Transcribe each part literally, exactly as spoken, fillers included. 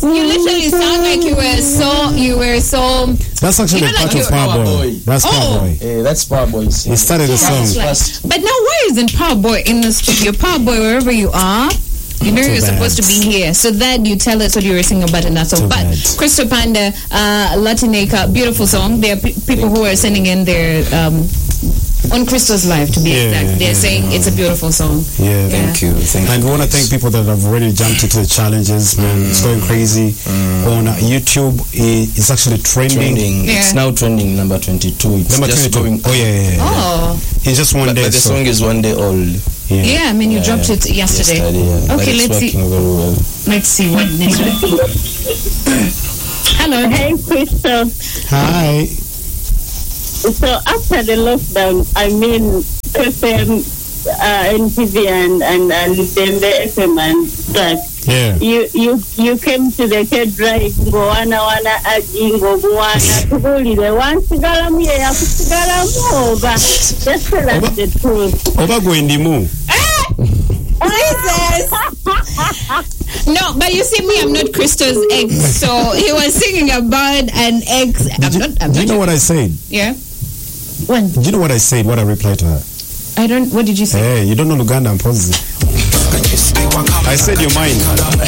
you literally sound like you were so, you were so. That's actually you know, part like of Power Boy. That's oh. Power Boy. Yeah, that's Power Boy. He started the song. Like, but now why isn't Power Boy in the studio? Power Boy, wherever you are, you know Too you're bad. supposed to be here. So that you tell us what you were singing about in that song. Too But bad. Crystal Panda, uh, Latineka, beautiful song. There are p- people who are sending in their um, on Crystal's live, to be Yeah, exact. They're yeah, saying yeah. it's a beautiful song. Yeah. Thank you. Thank And you. we want to guys. thank people that have already jumped into the challenges, man. It's going crazy. On uh, YouTube, i- it's actually trending. Trending. Yeah. It's now trending number twenty-two. It's Number just twenty-two. going. Oh, yeah, yeah, yeah. Oh, It's just one But, day. but the so- song is one day old. yeah. yeah. I mean, you Yeah, dropped yeah. it yesterday. Yesterday, yeah. But Okay, it's let's see. working very well. Let's see what next week. Hello. Hey, Crystal. Hi. So after the lockdown, I mean, F M, uh, N T V, and and and then the F M and that. Yeah. You you you came to the K drive. Go wana wana ajingo wana tugulile wansigala muye yakusigala muoba. Just tell us the truth. Oba Gwendimu. Jesus. No, but you see me, I'm not Crystal's ex. So he was singing about an ex. I'm Did you, not, I'm do you not know what I said? Yeah. When? Do you know what I said? What I replied to her? I don't, what did you say? Hey, you don't know Luganda and Positive. I said you're mine.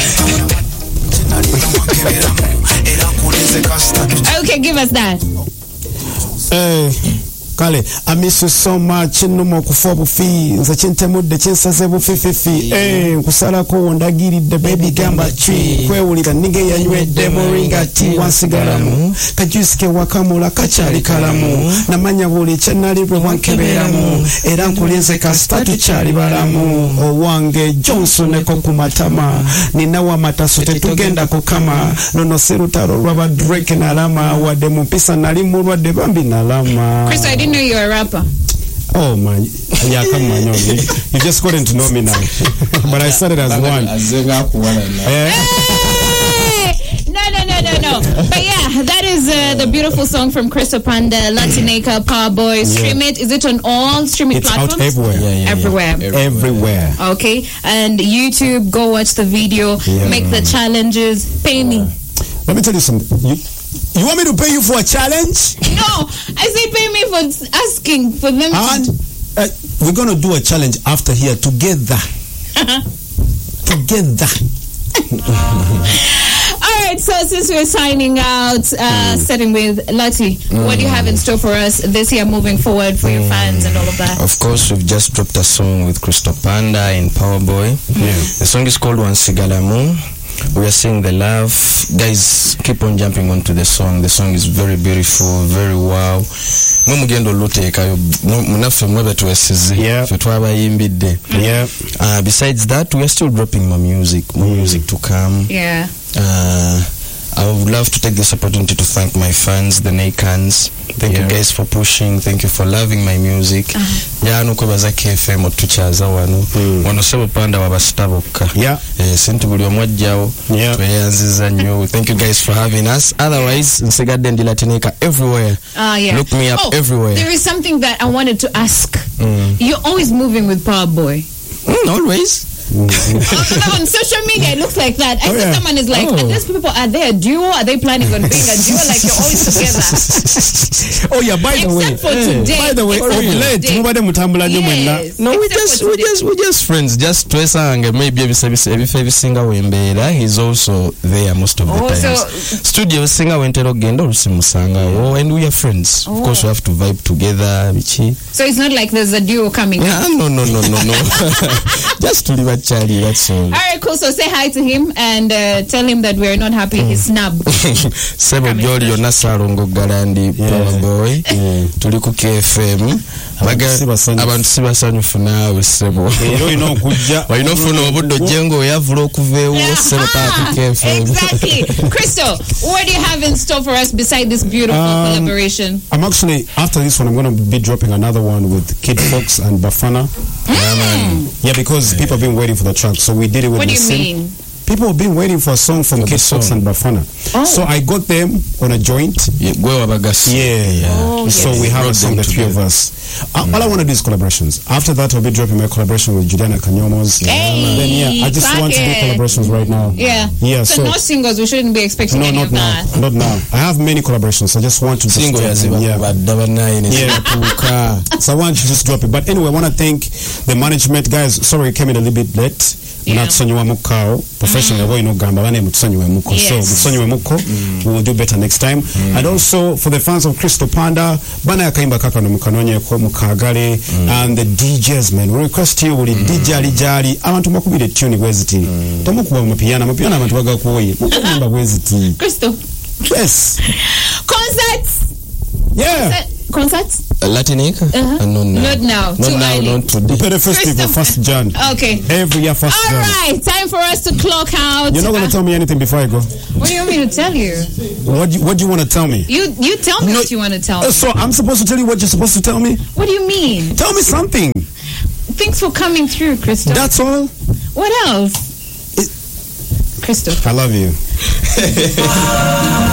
Okay, give us that. Hey, Kale, I miss you so much. No more kufobu fi. Nza chinte mude chinsa zebu fi fi fi. Hey, kusala ko wondagiri the baby gamba tree. Kwe ulika nige ya nywe demo ringa ti wansigaramu. Kajuske wakamula kachari kalamu. Namanya wuli chenali bwe wankeberamu. Era nkulienze kastatu chari balamu. Owange Johnson eko kumatama. Ninawa matasote tugenda kukama. Nono sirutaro rwaba Drake na lama. Wade mupisa nalimu rwade bambi na lama. Chris, I didn't know you were a rapper. Oh man, yeah, come on, no, you, you just gotten to know me now. But I started as one. Yeah. Hey! No, no, no, no, no. But yeah, that is uh, the beautiful song from Crystal Panda, Latineka, Power Boy. Stream Yeah. it. Is it on all streaming It's platforms? out everywhere. Yeah, yeah, Everywhere. yeah. Everywhere. Okay. And YouTube, go watch the video, Yeah. make the challenges, pay me. Let me tell you something. You, you want me to pay you for a challenge? No, I said pay me for asking for them. And uh, we're going to do a challenge after here together. Together. All right, so since we're signing out, uh, starting with Lati, what do you have in store for us this year moving forward for your fans and all of that? Of course, we've just dropped a song with Crystal Panda and Power Boy. Yeah. The song is called Wansigalamu. We are seeing the love. Guys, keep on jumping onto the song. The song is very beautiful, very wow. Mwe mugendo luteekayo munaffe mwebe tuwesize Yeah. ffe twabayimbidde. Yeah. Uh, besides that, we are still dropping more music, more music to come. Yeah. Uh, I would love to take this opportunity to thank my fans, the Nakans. Thank Yeah. you guys for pushing. Thank you for loving my music. Jano kwebaza K F M otuchaza wano. Wano sebo panda wabasita bokka. Yeah. Eh, sintu buli omwajjawo. Yeah. Tweyanziza nnyo. Thank you guys for having us. Otherwise, nsigadde ndi Latineka everywhere. Ah, yeah. Look me up oh, everywhere. There is something that I wanted to ask. You're always moving with Power Boy. Mm, always. on, on social media, it looks like that. I Oh, see yeah. someone is like, Oh. and these people, are they a duo? Are they planning on being a duo? Like you're always together. Oh yeah, by the way. Except for today. By the way, Except of for late, today. mubade mutambula nnyo mwenna. Yes. No, we Except just for we today. just we just friends. Just twesange maybe ebifo ebisinga wembeera. He's also there most of the Oh, times. so- Studio singa wentera ogenda olusimusangayo, and we are friends. Oh. Of course, we have to vibe together. Bichi. So it's not like there's a duo coming. Yeah, no, no, no, no, no. Just tuli bachali. That's all. All right, cool. So say hi to him and uh, tell him that we're not happy he's snubbed. Sebo Joli yonna Salongo Galandi Power Boy. Tuli ku K F M. Baga- si basanyufu. abantu si basanyufu naawe Sebo. Era olina okujja. Walina ofuna obudde ojjenga oyavula okuveewo Sebo taatu K F M. Exactly. Crystal, what do you have in store for us beside this beautiful Um, collaboration? I'm actually, after this one, I'm going to be dropping another one with Kid Fox and Bafana. Yeah, man. Yeah, because people have been waiting for the track. So we did it with What do you Nassim. mean? people have been waiting for a song from For the Kid Fox song. and Bafana. Oh. So I got them on a joint. Yeah, Gwe Wabagasi. Yeah, yeah. Oh, So yes. we have a Brought song, them the three of together. us. Uh, All I want to do is collaborations. After that, I'll be dropping my collaboration with Juliana Kanyomos. Hey, Then yeah, I just crack want to do it. collaborations right now. Yeah. Yeah, So, so- no singles. We shouldn't be expecting No, any not of now. that. Not now. I have many collaborations. I just want to just Single drop them. yaziba Yeah. badda banaine Yeah. So I want to just drop it. But anyway, I want to thank the management guys. Sorry, I came in a little bit late. Yeah. Munatusonyiwa mukao professional boy no gamba bane mutusonyiwe muko. So Yes. mutusonyiwe muko. We will do better next time. And also for the fans of Crystal Panda, bana yakaimba kaka no mukanonye ko mukagale and the D Js man. We request you uli D J ali jali abantu makubire tune gweziti. Tamukuba mu piano, mu piano abantu baga kuoyi. Mukubamba gweziti. Crystal. Yes. Concerts. Yeah. Concerts. Latinica? Uh-huh. Uh, not now. Not now. Not Too now, early. not today. Pay the festival Crystal- first Jan. Okay. Every year first All Jan. right. Time for us to clock out. You're not going Uh, to tell me anything before I go. What do you want me to tell you? What do you, what do you want to tell me? You you tell me No, what you want to tell Uh, me. so I'm supposed to tell you what you're supposed to tell me? What do you mean? Tell me something. Thanks for coming through, Crystal. That's all. What else? Crystal. I love you.